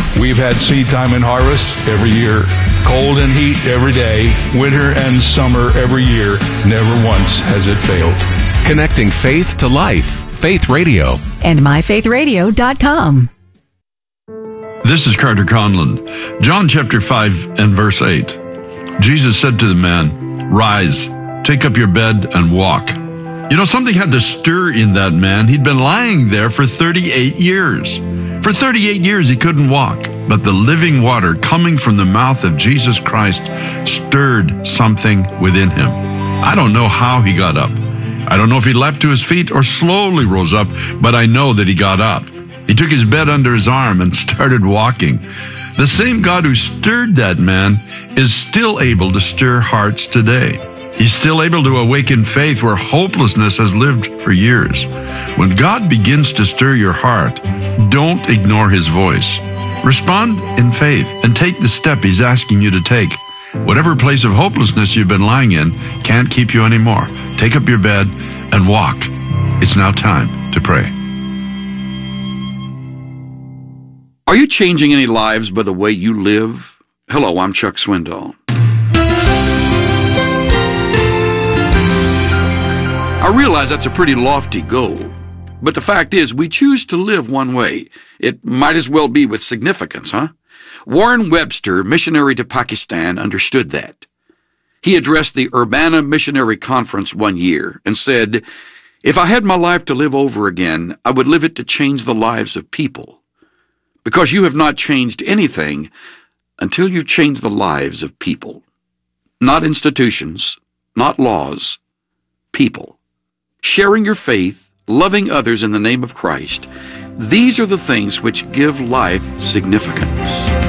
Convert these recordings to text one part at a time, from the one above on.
We've had seed time and harvest every year, cold and heat every day, winter and summer every year. Never once has it failed. Connecting faith to life. Faith Radio. And myfaithradio.com. This is Carter Conlon. John chapter 5 and verse 8. Jesus said to the man, "Rise, take up your bed and walk." You know, something had to stir in that man. He'd been lying there for 38 years. For 38 years he couldn't walk. But the living water coming from the mouth of Jesus Christ stirred something within him. I don't know how he got up. I don't know if he leapt to his feet or slowly rose up, but I know that he got up. He took his bed under his arm and started walking. The same God who stirred that man is still able to stir hearts today. He's still able to awaken faith where hopelessness has lived for years. When God begins to stir your heart, don't ignore his voice. Respond in faith and take the step he's asking you to take. Whatever place of hopelessness you've been lying in can't keep you anymore. Take up your bed and walk. It's now time to pray. Are you changing any lives by the way you live? Hello, I'm Chuck Swindoll. I realize that's a pretty lofty goal, but the fact is we choose to live one way. It might as well be with significance, huh? Warren Webster, missionary to Pakistan, understood that. He addressed the Urbana Missionary Conference one year and said, "If I had my life to live over again, I would live it to change the lives of people. Because you have not changed anything until you change the lives of people. Not institutions, not laws, people. Sharing your faith, loving others in the name of Christ, these are the things which give life significance."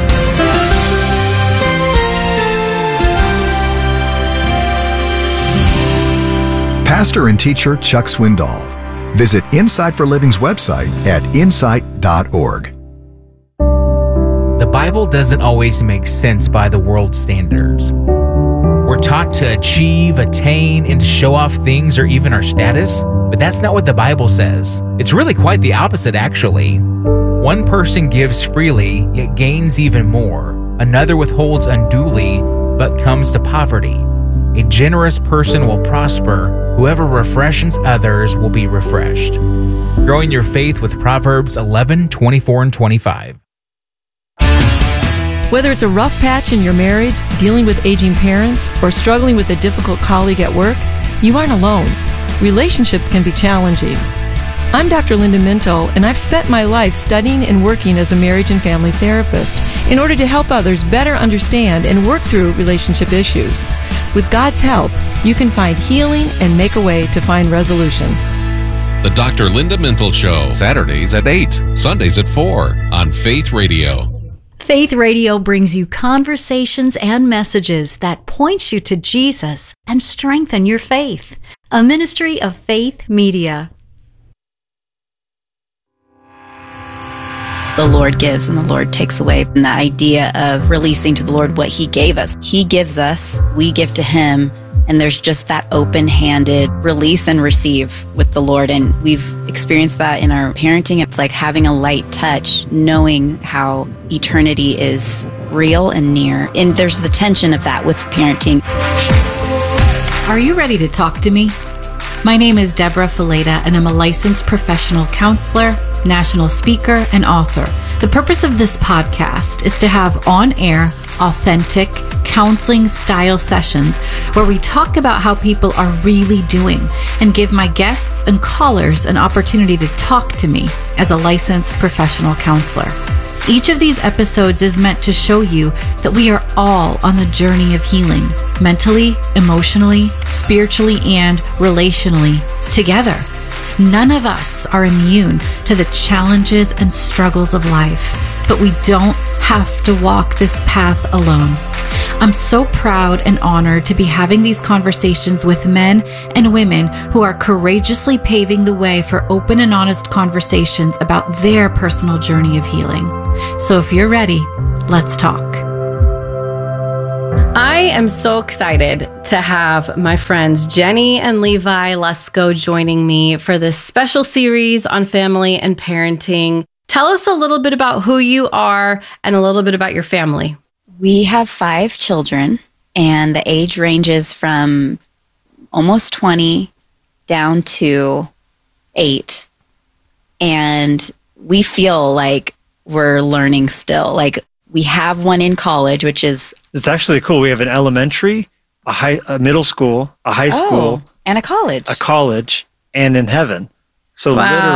Pastor and teacher Chuck Swindoll. Visit Insight for Living's website at insight.org. The Bible doesn't always make sense by the world's standards. We're taught to achieve, attain, and to show off things or even our status, but that's not what the Bible says. It's really quite the opposite, actually. One person gives freely, yet gains even more. Another withholds unduly, but comes to poverty. A generous person will prosper. Whoever refreshes others will be refreshed. Growing your faith with Proverbs 11:24 and 25. Whether it's a rough patch in your marriage, dealing with aging parents, or struggling with a difficult colleague at work, you aren't alone. Relationships can be challenging. I'm Dr. Linda Minto, and I've spent my life studying and working as a marriage and family therapist in order to help others better understand and work through relationship issues. With God's help, you can find healing and make a way to find resolution. The Dr. Linda Mintle Show. Saturdays at 8, Sundays at 4 on Faith Radio. Faith Radio brings you conversations and messages that point you to Jesus and strengthen your faith. A ministry of Faith Media. The Lord gives and the Lord takes away. And the idea of releasing to the Lord what He gave us. He gives us, we give to Him, and there's just that open-handed release and receive with the Lord. And we've experienced that in our parenting. It's like having a light touch, knowing how eternity is real and near. And there's the tension of that with parenting. Are you ready to talk to me? My name is Deborah Fileta, and I'm a licensed professional counselor, national speaker, and author. The purpose of this podcast is to have on-air, authentic, counseling-style sessions where we talk about how people are really doing and give my guests and callers an opportunity to talk to me as a licensed professional counselor. Each of these episodes is meant to show you that we are all on the journey of healing, mentally, emotionally, spiritually, and relationally, together. None of us are immune to the challenges and struggles of life, but we don't have to walk this path alone. I'm so proud and honored to be having these conversations with men and women who are courageously paving the way for open and honest conversations about their personal journey of healing. So if you're ready, let's talk. I am so excited to have my friends Jenny and Levi Lusko joining me for this special series on family and parenting. Tell us a little bit about who you are and a little bit about your family. We have 5 children, and the age ranges from almost 20 down to 8. And we feel like we're learning still. Like, we have one in college, which is... It's actually cool. We have an elementary, a middle school, a high school. And a college. A college, and in heaven. So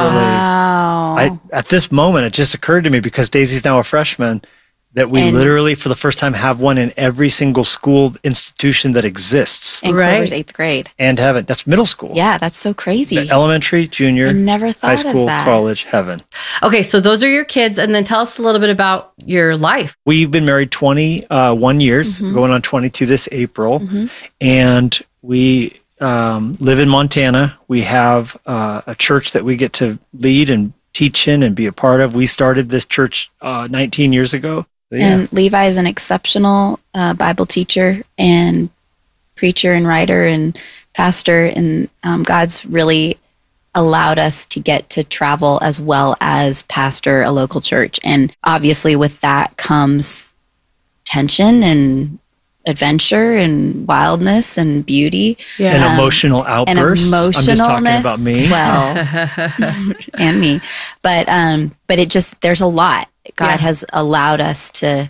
literally, at this moment, it just occurred to me, because Daisy's now a freshman, that we literally, for the first time, have one in every single school institution that exists. And Clover's 8th grade. And heaven. That's middle school. Yeah, that's so crazy. The elementary, junior, I never thought high school, of that. college, heaven. Okay, so those are your kids. And then tell us a little bit about your life. We've been married 21 years, going on 22 this April. And we live in Montana. We have a church that we get to lead and teach in and be a part of. We started this church 19 years ago. And Levi is an exceptional Bible teacher and preacher and writer and pastor. And God's really allowed us to get to travel as well as pastor a local church. And obviously with that comes tension and adventure and wildness and beauty. And emotional outbursts. And emotionalness. I'm just talking about me. Well, and me. But it just, there's a lot. God has allowed us to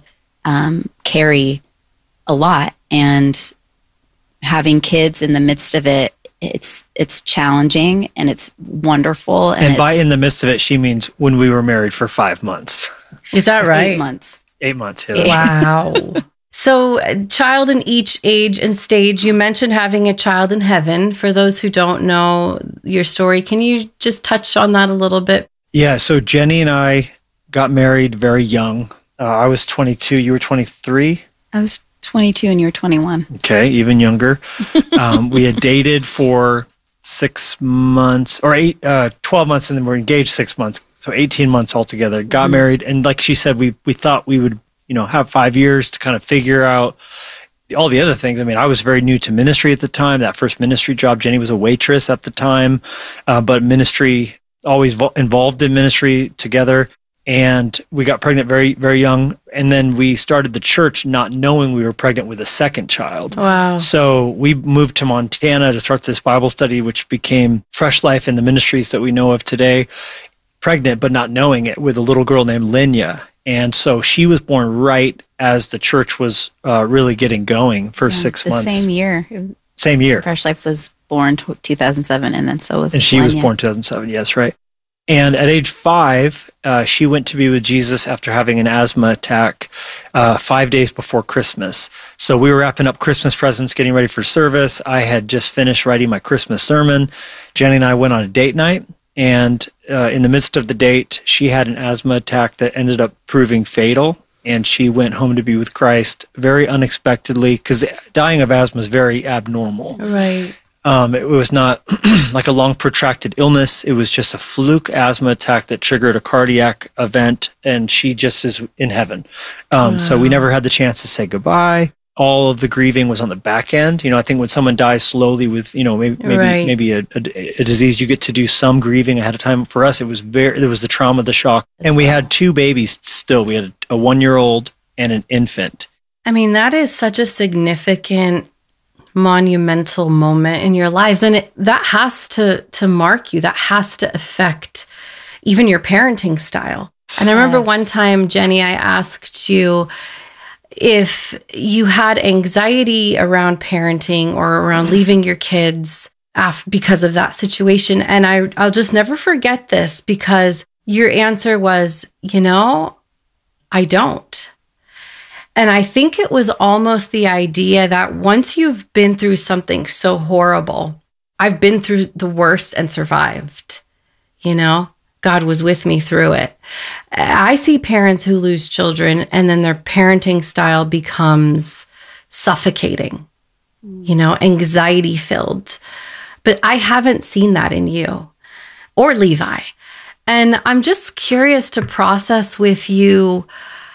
carry a lot, and having kids in the midst of it, it's challenging and it's wonderful. And by in the midst of it, she means when we were married for 5 months. Is that right? 8 months. 8 months. Yeah. Wow. So, child in each age and stage. You mentioned having a child in heaven. For those who don't know your story, can you just touch on that a little bit? Yeah. So Jenny and I got married very young. I was 22. You were 23? I was 22 and you were 21. Okay, even younger. We had dated for 6 months, or 12 months, and then we're engaged 6 months. So 18 months altogether. Got married, and like she said, we thought we would, have 5 years to kind of figure out all the other things. I mean, I was very new to ministry at the time. That first ministry job, Jenny was a waitress at the time, but ministry, always involved in ministry together. And we got pregnant very, very young. And then we started the church not knowing we were pregnant with a second child. Wow. So we moved to Montana to start this Bible study, which became Fresh Life in the ministries that we know of today. Pregnant, but not knowing it, with a little girl named Linya. And so she was born right as the church was really getting going for 6 months. The same year. Same year. Fresh Life was born 2007, and then so was And she was Linya. born 2007, yes, right. And at age 5, she went to be with Jesus after having an asthma attack 5 days before Christmas. So we were wrapping up Christmas presents, getting ready for service. I had just finished writing my Christmas sermon. Jenny and I went on a date night. And in the midst of the date, she had an asthma attack that ended up proving fatal. And she went home to be with Christ very unexpectedly, because dying of asthma is very abnormal. Right. It was not like a long protracted illness. It was just a fluke asthma attack that triggered a cardiac event, and she just is in heaven. So we never had the chance to say goodbye. All of the grieving was on the back end. I think when someone dies slowly with, maybe a disease, you get to do some grieving ahead of time. For us, there was the trauma, the shock. And we had 2 babies still. We had a 1-year-old and an infant. I mean, that is such a significant, monumental moment in your lives, and that has to mark you. That has to affect even your parenting style. And I remember one time, Jenny, I asked you if you had anxiety around parenting or around leaving your kids because of that situation. And I'll just never forget this, because your answer was, I don't. And I think it was almost the idea that once you've been through something so horrible, I've been through the worst and survived, God was with me through it. I see parents who lose children and then their parenting style becomes suffocating, anxiety filled. But I haven't seen that in you or Levi. And I'm just curious to process with you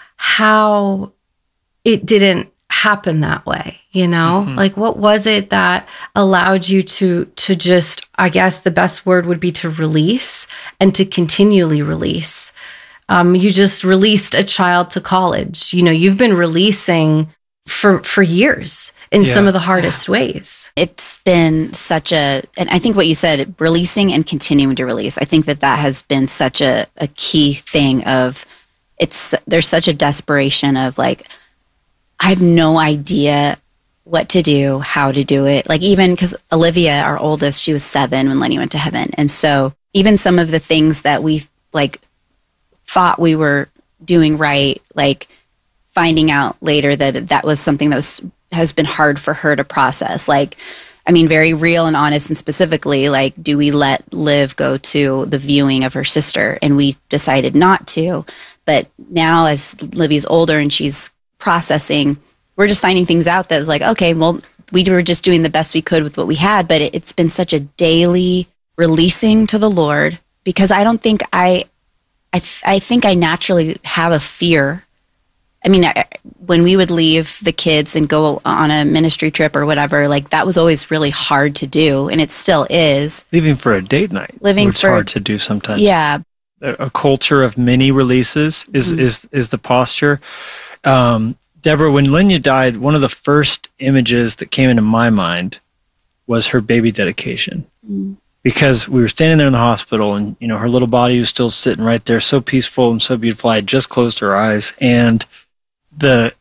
how it didn't happen that way, Like, what was it that allowed you to just, I guess the best word would be to release and to continually release You just released a child to college. You've been releasing for years in some of the hardest ways. It's been and I think what you said, releasing and continuing to release, I think that has been such a key thing of there's such a desperation of like, I have no idea what to do, how to do it. Like even because Olivia, our oldest, she was 7 when Lenny went to heaven. And so even some of the things that we like thought we were doing right, like finding out later that was something that has been hard for her to process. Like, I mean, very real and honest and specifically, like, do we let Liv go to the viewing of her sister? And we decided not to. But now as Livy's older and she's processing, we're just finding things out that was like, okay, well, we were just doing the best we could with what we had. But it's been such a daily releasing to the Lord, because I don't think I think I naturally have a fear. I mean, when we would leave the kids and go on a ministry trip or whatever, like that was always really hard to do. And it still is. Leaving for a date night. It's hard to do sometimes. Yeah. A culture of mini releases is the posture. Deborah, when Linya died, one of the first images that came into my mind was her baby dedication. Because we were standing there in the hospital and, her little body was still sitting right there, so peaceful and so beautiful. I had just closed her eyes, and the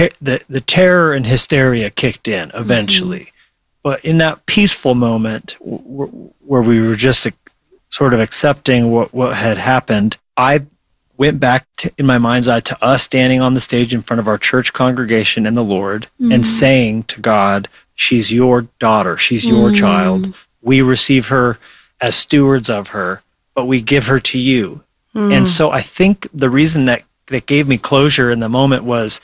terror and hysteria kicked in eventually. But in that peaceful moment where we were just sort of accepting what had happened, I went back in my mind's eye to us standing on the stage in front of our church congregation and the Lord and saying to God, she's your daughter, she's your child. We receive her as stewards of her, but we give her to you. And so I think the reason that gave me closure in the moment was,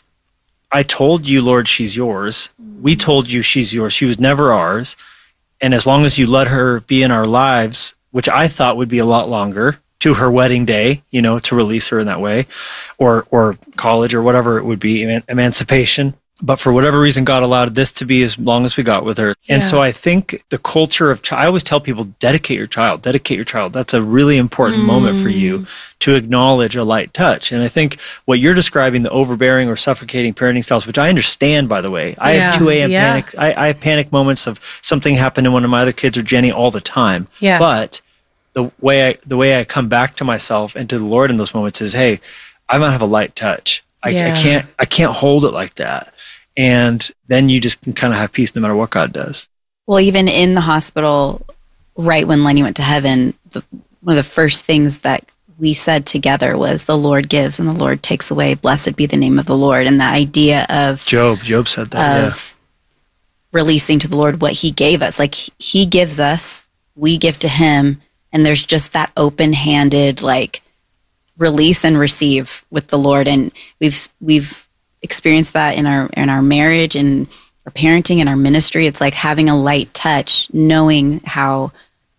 I told you, Lord, she's yours. We told you she's yours. She was never ours. And as long as you let her be in our lives, which I thought would be a lot longer, to her wedding day, to release her in that way, or college or whatever it would be, emancipation. But for whatever reason, God allowed this to be as long as we got with her. Yeah. And so I think the culture of, I always tell people, dedicate your child. That's a really important moment for you to acknowledge a light touch. And I think what you're describing, the overbearing or suffocating parenting styles, which I understand, by the way. I have 2 a.m. panic. I have panic moments of something happened to one of my other kids or Jenny all the time. Yeah. But the way I come back to myself and to the Lord in those moments is, hey, I might have a light touch. I can't hold it like that. And then you just can kind of have peace no matter what God does. Well, even in the hospital, right when Lenny went to heaven, one of the first things that we said together was, the Lord gives and the Lord takes away. Blessed be the name of the Lord. And the idea of Job said that, of releasing to the Lord what he gave us. Like, he gives us, we give to him. And there's just that open-handed, like, release and receive with the Lord. And we've experienced that in our marriage and our parenting and our ministry. It's like having a light touch, knowing how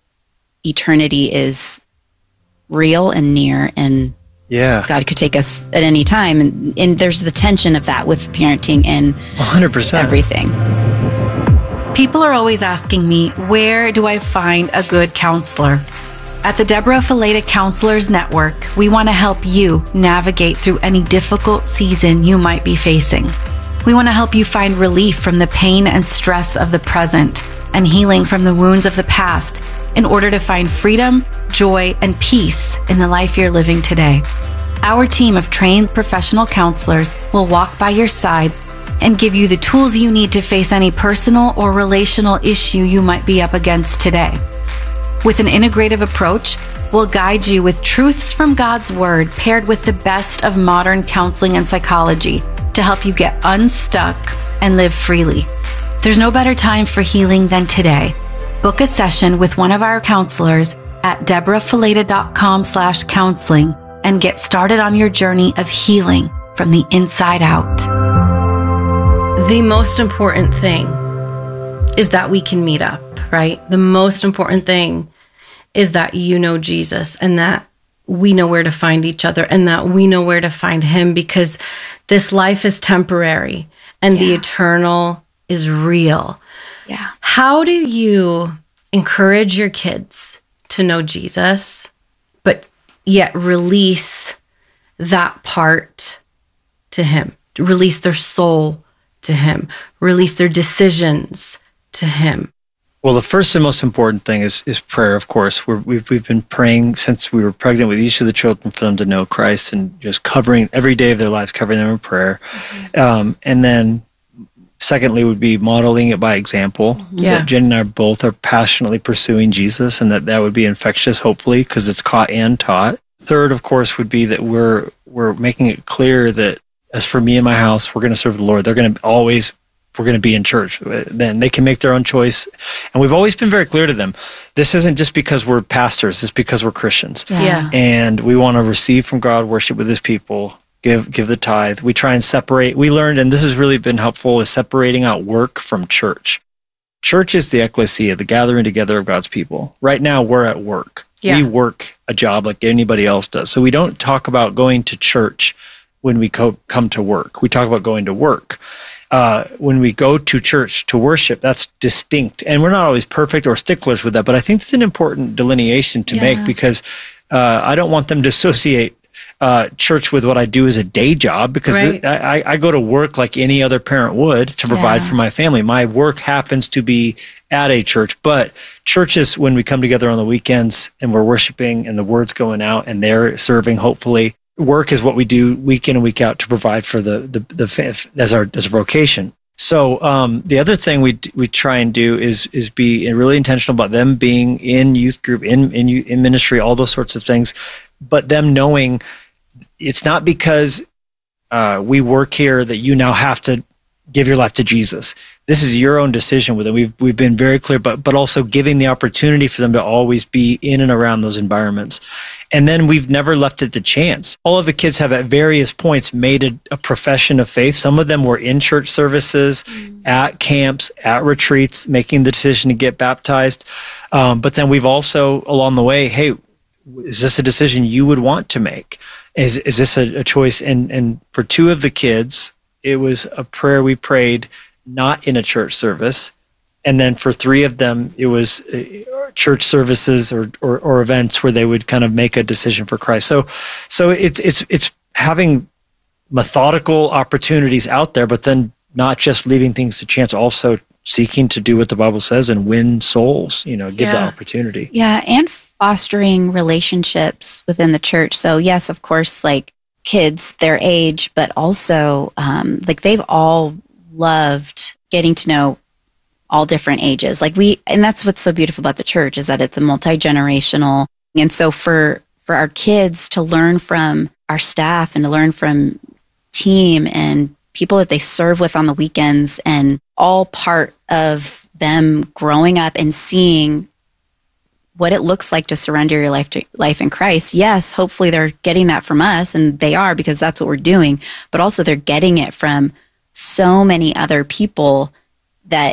eternity is real and near, and God could take us at any time. And there's the tension of that with parenting and 100% everything. People are always asking me, where do I find a good counselor? At the Deborah Fileta Counselors Network, we want to help you navigate through any difficult season you might be facing. We want to help you find relief from the pain and stress of the present and healing from the wounds of the past in order to find freedom, joy, and peace in the life you're living today. Our team of trained professional counselors will walk by your side and give you the tools you need to face any personal or relational issue you might be up against today. With an integrative approach, we'll guide you with truths from God's Word paired with the best of modern counseling and psychology to help you get unstuck and live freely. There's no better time for healing than today. Book a session with one of our counselors at deborahfileta.com/counseling and get started on your journey of healing from the inside out. The most important thing is that we can meet up, right? The most important thing is that you know Jesus and that we know where to find each other and that we know where to find him, because this life is temporary and the eternal is real. Yeah. How do you encourage your kids to know Jesus, but yet release that part to Him, release their soul to Him, release their decisions to Him? Well, the first and most important thing is prayer, of course. We've been praying since we were pregnant with each of the children for them to know Christ, and just covering every day of their lives, covering them in prayer. And then secondly would be modeling it by example. Yeah. That Jen and I both are passionately pursuing Jesus, and that would be infectious, hopefully, because it's caught and taught. Third, of course, would be that we're making it clear that as for me and my house, we're going to serve the Lord. We're going to be in church. Then they can make their own choice. And we've always been very clear to them, this isn't just because we're pastors, it's because we're Christians. Yeah. And we want to receive from God, worship with His people, give the tithe. We try and separate. We learned, and this has really been helpful, is separating out work from church. Church is the ecclesia, the gathering together of God's people. Right now, we're at work. Yeah. We work a job like anybody else does. So we don't talk about going to church when we come to work. We talk about going to work. When we go to church to worship, that's distinct. And we're not always perfect or sticklers with that, but I think it's an important delineation to make, because I don't want them to associate church with what I do as a day job, because I go to work like any other parent would to provide for my family. My work happens to be at a church, but church is when we come together on the weekends and we're worshiping and the word's going out and they're serving, hopefully. Work is what we do week in and week out to provide for as a vocation. So the other thing we try and do is be really intentional about them being in youth group, in ministry, all those sorts of things, but them knowing it's not because we work here that you now have to give your life to Jesus. This is your own decision with it. We've been very clear, but also giving the opportunity for them to always be in and around those environments. And then we've never left it to chance. All of the kids have at various points made a profession of faith. Some of them were in church services, at camps, at retreats, making the decision to get baptized. But then we've also, along the way, hey, is this a decision you would want to make? Is this a choice? And for two of the kids, it was a prayer we prayed not in a church service. And then for three of them, it was church services or events where they would kind of make a decision for Christ. So it's having methodical opportunities out there, but then not just leaving things to chance, also seeking to do what the Bible says and win souls, give the opportunity. Yeah, and fostering relationships within the church. So yes, of course, like kids their age, but also like they've all loved getting to know all different ages. And that's what's so beautiful about the church, is that it's a multi-generational. And so for our kids to learn from our staff and to learn from team and people that they serve with on the weekends, and all part of them growing up and seeing what it looks like to surrender your life in Christ. Yes, hopefully they're getting that from us, and they are, because that's what we're doing, but also they're getting it from so many other people that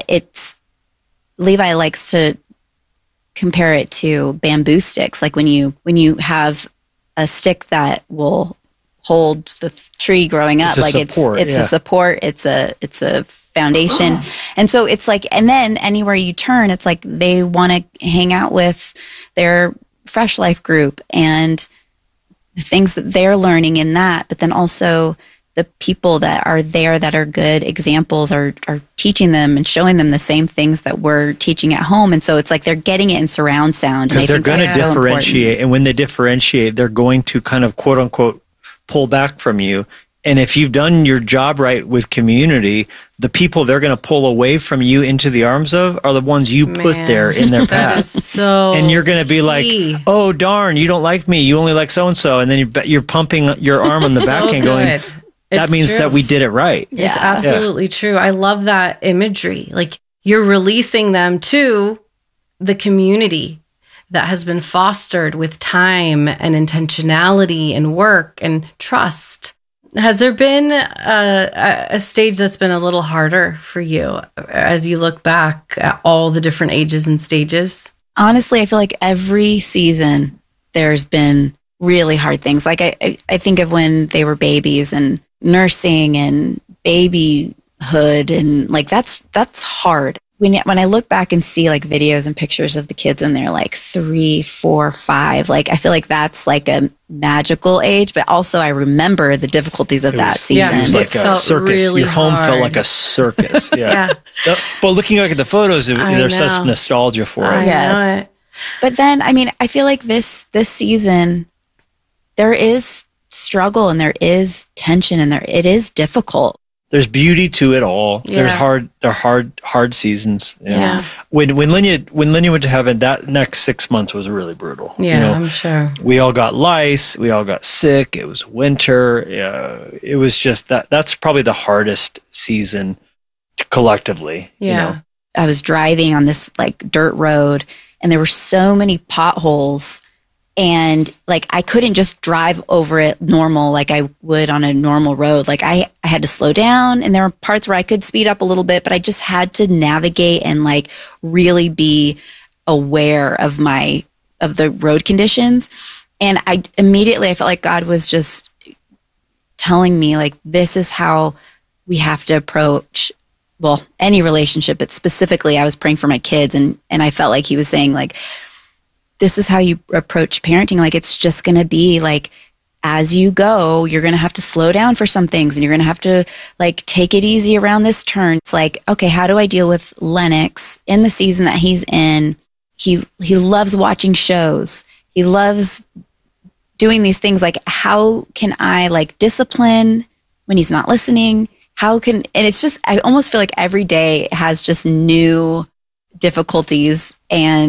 Levi likes to compare it to bamboo sticks. Like when you have a stick that will hold the tree growing up, it's a support, it's a foundation. And so it's like, and then anywhere you turn, it's like they want to hang out with their Fresh Life group and the things that they're learning in that, but then also the people that are there that are good examples are teaching them and showing them the same things that we're teaching at home. And so it's like they're getting it in surround sound. Because they're going to differentiate. And when they differentiate, they're going to kind of quote unquote pull back from you. And if you've done your job right with community, the people they're going to pull away from you into the arms of are the ones you put there in their path. And you're going to be like, oh, darn, you don't like me. You only like so-and-so. And then you're pumping your arm on the back and going, that means that we did it right. It's absolutely true. I love that imagery. Like you're releasing them to the community that has been fostered with time and intentionality and work and trust. Has there been a stage that's been a little harder for you as you look back at all the different ages and stages? Honestly, I feel like every season there's been really hard things. Like I think of when they were babies and nursing and babyhood, and like that's hard. when I look back and see like videos and pictures of the kids when they're like 3, 4, 5, like I feel like that's like a magical age, but also I remember the difficulties of that season. It was like a circus. Really Your home hard. felt like a circus. Yeah. But looking back at the photos, there's such nostalgia for it. Yes. But then, I mean, I feel like this season, there is struggle and there is tension and it is difficult. There's beauty to it all. Yeah. There are hard seasons. Yeah. When Linya went to heaven, that next 6 months was really brutal. Yeah, I'm sure. We all got lice. We all got sick. It was winter. It was just that's probably the hardest season collectively. Yeah. I was driving on this like dirt road and there were so many potholes. And like, I couldn't just drive over it normal like I would on a normal road. Like I had to slow down, and there were parts where I could speed up a little bit, but I just had to navigate and like really be aware of the road conditions. And I felt like God was just telling me like, this is how we have to approach, well, any relationship, but specifically I was praying for my kids, and I felt like he was saying like, this is how you approach parenting. Like, it's just going to be like, as you go, you're going to have to slow down for some things, and you're going to have to like take it easy around this turn. It's like, okay, how do I deal with Lennox in the season that he's in? He loves watching shows. He loves doing these things. Like, how can I like discipline when he's not listening? And it's just, I almost feel like every day has just new difficulties.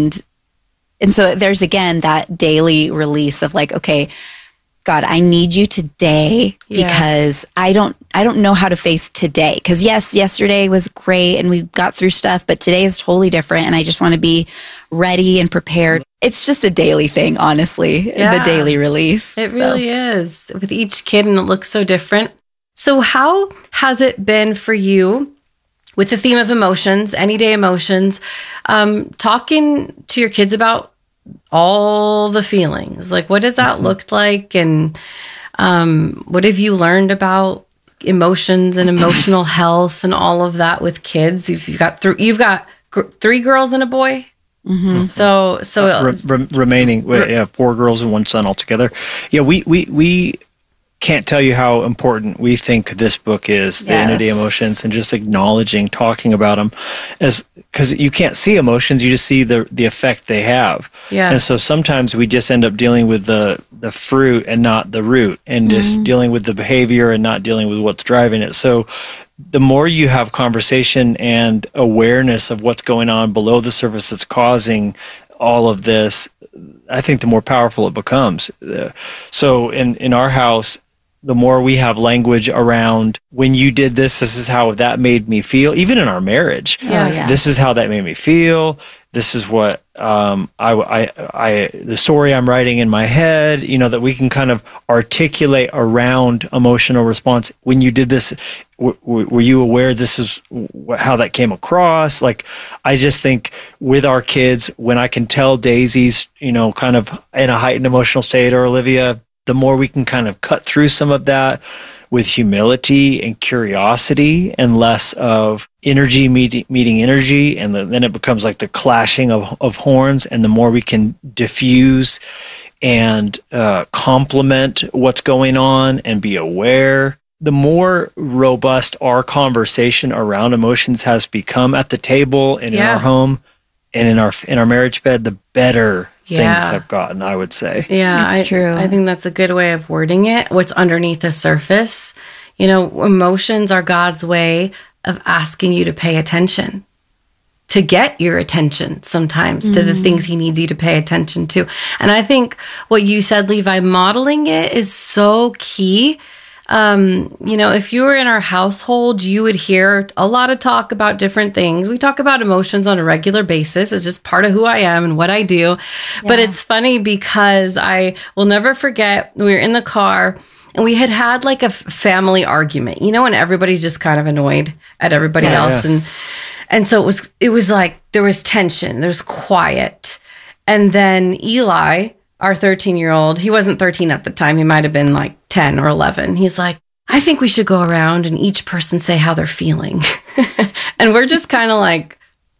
And so there's, again, that daily release of like, okay, God, I need you today because I don't know how to face today. Because yes, yesterday was great and we got through stuff, but today is totally different. And I just want to be ready and prepared. It's just a daily thing, honestly, the daily release. It really is with each kid, and it looks so different. So how has it been for you with the theme of emotions, anyday emotions, talking to your kids about all the feelings? Like, what does that look like? And what have you learned about emotions and emotional health and all of that with kids? You've got 3 girls and a boy. Mm-hmm. So remaining, 4 girls and 1 son altogether. Yeah, we can't tell you how important we think this book is, the Everyday Emotions, and just acknowledging, talking about them, because you can't see emotions, you just see the effect they have. Yeah. And so sometimes we just end up dealing with the fruit and not the root, and just dealing with the behavior and not dealing with what's driving it. So the more you have conversation and awareness of what's going on below the surface that's causing all of this, I think the more powerful it becomes. So in our house, the more we have language around, when you did this is how that made me feel. Even in our marriage, this is how that made me feel. This is what the story I'm writing in my head. That we can kind of articulate around emotional response. When you did this, were you aware this is how that came across? Like, I just think with our kids, when I can tell Daisy's, kind of in a heightened emotional state, or Olivia, the more we can kind of cut through some of that with humility and curiosity, and less of energy meeting energy. And then it becomes like the clashing of horns. And the more we can diffuse and complement what's going on and be aware, the more robust our conversation around emotions has become at the table and in our home and in our marriage bed, the better things have gotten, I would say. Yeah, it's true. I think that's a good way of wording it. What's underneath the surface, emotions are God's way of asking you to pay attention, to get your attention sometimes to the things he needs you to pay attention to. And I think what you said, Levi, modeling it is so key. If you were in our household, you would hear a lot of talk about different things. We talk about emotions on a regular basis. It's just part of who I am and what I do. Yeah. But it's funny because I will never forget, we were in the car and we had like a family argument, when everybody's just kind of annoyed at everybody else. And so it was like, there was tension, there's quiet. And then Eli, our 13-year-old, he wasn't 13 at the time. He might have been like 10 or 11. He's like, I think we should go around and each person say how they're feeling. And we're just kind of like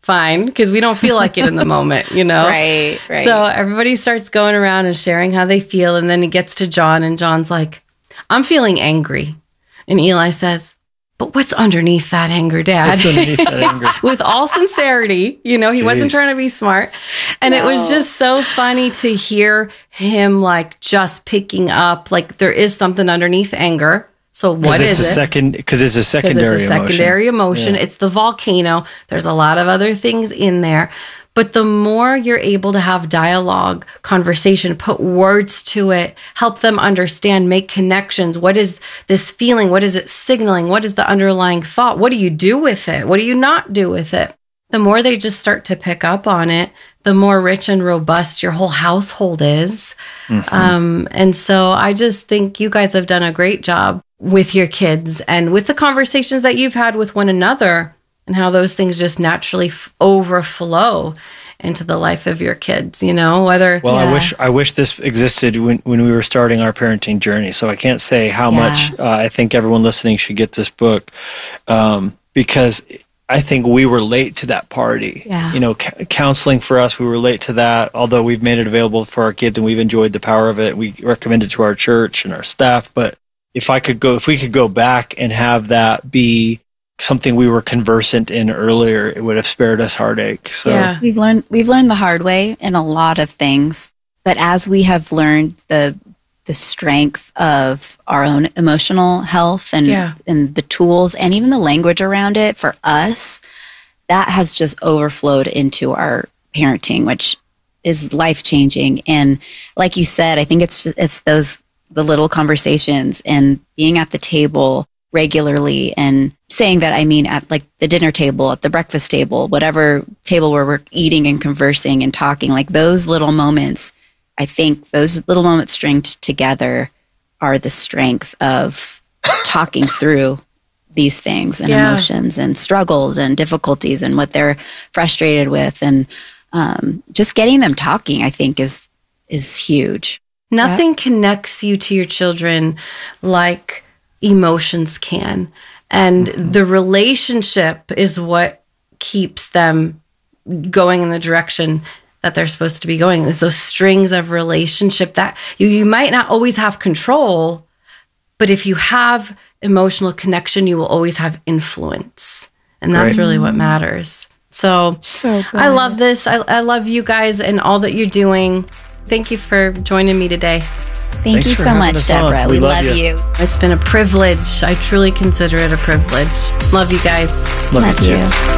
fine, because we don't feel like it in the moment, you know? Right. So everybody starts going around and sharing how they feel. And then it gets to John, and John's like, I'm feeling angry. And Eli says, but what's underneath that anger, Dad? What's underneath that anger? With all sincerity, you know, he wasn't trying to be smart. And it was just so funny to hear him like just picking up, like there is something underneath anger. So what is it? Because it's a secondary emotion. Yeah. It's the volcano. There's a lot of other things in there. But the more you're able to have dialogue, conversation, put words to it, help them understand, make connections. What is this feeling? What is it signaling? What is the underlying thought? What do you do with it? What do you not do with it? The more they just start to pick up on it, the more rich and robust your whole household is. And so I just think you guys have done a great job with your kids and with the conversations that you've had with one another, and how those things just naturally overflow into the life of your kids, you know, whether... Well, I wish this existed when we were starting our parenting journey. So I can't say how much I think everyone listening should get this book, because I think we were late to that party. Yeah. You know, counseling for us, we were late to that, although we've made it available for our kids and we've enjoyed the power of it. We recommend it to our church and our staff. But if we could go back and have that be something we were conversant in earlier, it would have spared us heartache. So we've learned the hard way in a lot of things, but as we have learned the strength of our own emotional health and the tools and even the language around it for us, that has just overflowed into our parenting, which is life-changing. And like you said, I think it's the little conversations and being at the table regularly and saying that, I mean, at like the dinner table, at the breakfast table, whatever table where we're eating and conversing and talking, like those little moments, I think those little moments stringed together are the strength of talking through these things and emotions and struggles and difficulties and what they're frustrated with. And just getting them talking, I think is huge. Nothing connects you to your children like emotions can. And the relationship is what keeps them going in the direction that they're supposed to be going. There's those strings of relationship that you might not always have control, but if you have emotional connection, you will always have influence. And that's really what matters. So I love this. I love you guys and all that you're doing. Thank you for joining me today. Thank you so much, Deborah. We love you. It's been a privilege. I truly consider it a privilege. Love you guys. Love you too.